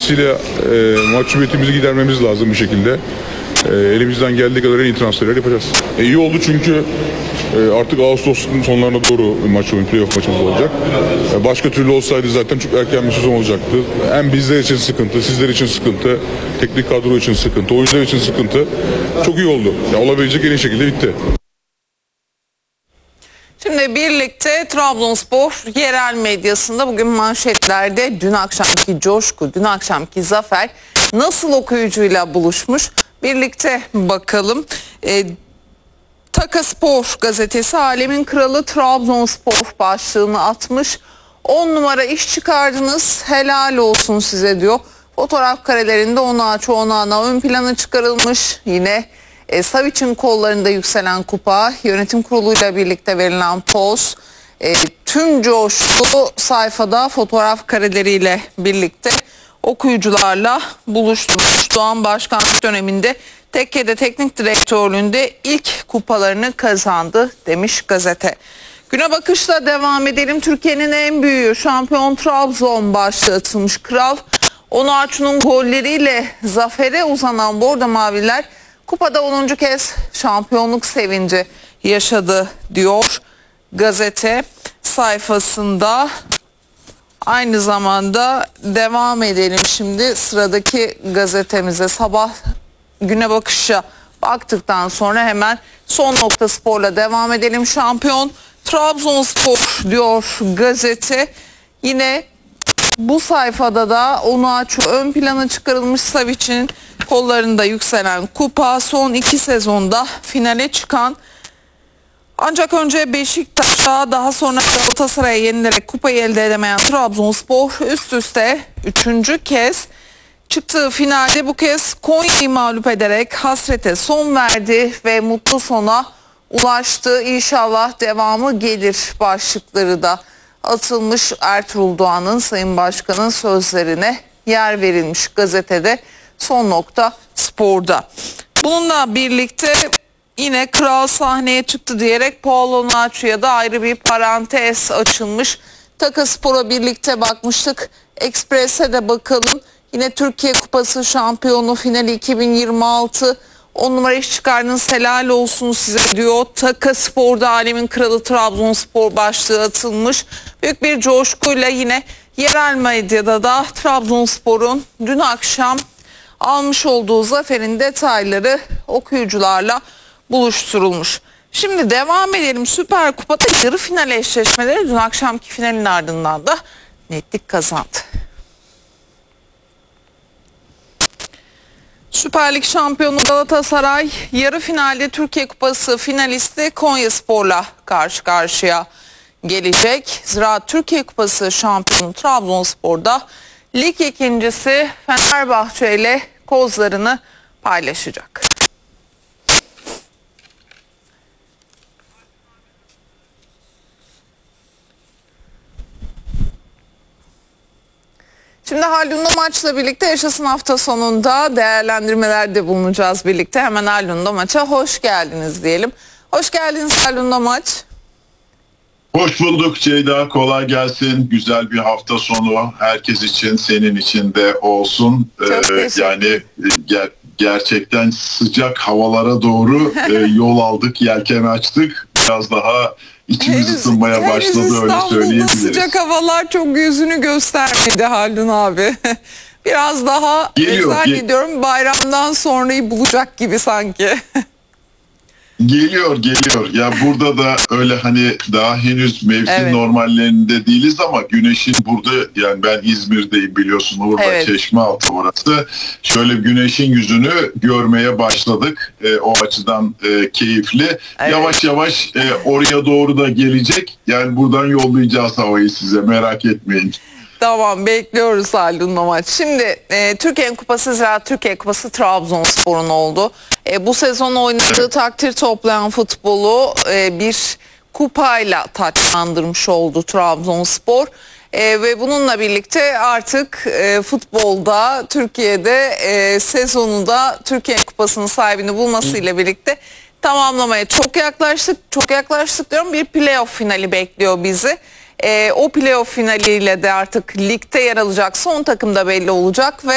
Dolayısıyla mahcubiyetimizi gidermemiz lazım bir şekilde. Elimizden geldiği kadar en iyi transferler yapacağız. İyi oldu çünkü artık Ağustos'un sonlarına doğru playoff maçımız olacak. Başka türlü olsaydı zaten çok erken bir sezon olacaktı. Hem bizler için sıkıntı, sizler için sıkıntı, teknik kadro için sıkıntı, oyuncular için sıkıntı. Çok iyi oldu. Olabilecek en iyi şekilde bitti. Şimdi birlikte Trabzonspor yerel medyasında bugün manşetlerde dün akşamki coşku, dün akşamki zafer nasıl okuyucuyla buluşmuş? Birlikte bakalım. Takaspor gazetesi Alemin Kralı Trabzonspor başlığını atmış. 10 numara iş çıkardınız, helal olsun size diyor. Fotoğraf karelerinde Onaçu ön plana çıkarılmış. Yine Savic'in kollarında yükselen kupa, yönetim kuruluyla birlikte verilen poz, tüm coşku sayfada fotoğraf kareleriyle birlikte okuyucularla buluşturmuş. Doğan Başkanlık döneminde Tekke'de teknik direktörlüğünde ilk kupalarını kazandı demiş gazete. Güne bakışla devam edelim. Türkiye'nin en büyüğü şampiyon Trabzon başlığı atılmış. Kral Onaçu'nun golleriyle zafere uzanan Bordo Maviler kupada 10. kez şampiyonluk sevinci yaşadı diyor gazete sayfasında. Aynı zamanda devam edelim şimdi sıradaki gazetemize. Sabah güne bakışa baktıktan sonra hemen Son Nokta Spor'la devam edelim. Şampiyon Trabzonspor diyor gazete. Yine bu sayfada da Onaçu ön plana çıkarılmış. Savic'in kollarında yükselen kupa, son 2 sezonda finale çıkan, ancak önce Beşiktaş'a daha sonra Galatasaray'a yenilerek kupayı elde edemeyen Trabzonspor üst üste 3. kez çıktığı finalde bu kez Konya'yı mağlup ederek hasrete son verdi ve mutlu sona ulaştı. İnşallah devamı gelir başlıkları da atılmış. Ertuğrul Doğan'ın, Sayın Başkan'ın sözlerine yer verilmiş gazetede Son Nokta Spor'da. Bununla birlikte yine kral sahneye çıktı diyerek Paul Onaçu'ya da ayrı bir parantez açılmış. Takaspor'a birlikte bakmıştık. Express'e de bakalım. Yine Türkiye Kupası şampiyonu finali 2026. 10 numara iş çıkardınız, helal olsun size diyor. Takaspor'da Alemin Kralı Trabzonspor başlığı atılmış. Büyük bir coşkuyla yine yerel medyada da Trabzonspor'un dün akşam almış olduğu zaferin detayları okuyucularla buluşturulmuş. Şimdi devam edelim. Süper Kupa'da yarı final eşleşmeleri dün akşamki finalin ardından da netlik kazandı. Süper Lig şampiyonu Galatasaray yarı finalde Türkiye Kupası finalisti Konyaspor'la karşı karşıya gelecek. Zira Türkiye Kupası şampiyonu Trabzonspor'da lig ikincisi Fenerbahçe ile kozlarını paylaşacak. Şimdi Haldun'da maçla birlikte yaşasın hafta sonunda değerlendirmelerde bulunacağız birlikte. Hemen Haldun'da maça hoş geldiniz diyelim. Hoş geldiniz Haldun'da maç. Hoş bulduk Ceyda, kolay gelsin. Güzel bir hafta sonu herkes için, senin için de olsun. Yani gerçekten sıcak havalara doğru yol aldık, yelken açtık. Biraz daha İçimiz ısınmaya başladı, öyle söyleyebiliriz. Sıcak havalar çok yüzünü göstermedi Haldun abi. Biraz daha zannediyorum bayramdan sonrayı bulacak gibi sanki. Geliyor. Ya burada da öyle hani daha henüz mevsim normallerinde değiliz ama güneşin burada, yani ben İzmir'deyim biliyorsun, orada Çeşmealtı orası. Şöyle güneşin yüzünü görmeye başladık. O açıdan keyifli. Evet. Yavaş yavaş oraya doğru da gelecek. Yani buradan yollayacağız havayı size, merak etmeyin. Tamam, bekliyoruz Haldun'la maç. Şimdi Türkiye Kupası, zira Türkiye Kupası Trabzonspor'un oldu. Bu sezon oynadığı takdir toplayan futbolu bir kupayla taçlandırmış oldu Trabzonspor. Ve bununla birlikte artık futbolda Türkiye'de sezonu da Türkiye Kupası'nın sahibini bulmasıyla birlikte tamamlamaya çok yaklaştık. Çok yaklaştık diyorum, bir playoff finali bekliyor bizi. O playoff finaliyle de artık ligde yer alacak son takım da belli olacak ve